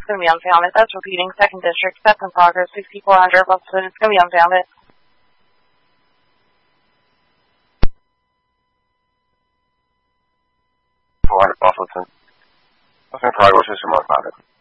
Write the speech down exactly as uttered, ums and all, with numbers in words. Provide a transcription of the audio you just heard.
going to be unfounded. That's repeating. Second District. That's in progress. sixty-four hundred. Buffalo. It's going to be unfounded. four hundred Buffalo. What's in progress? System unfounded.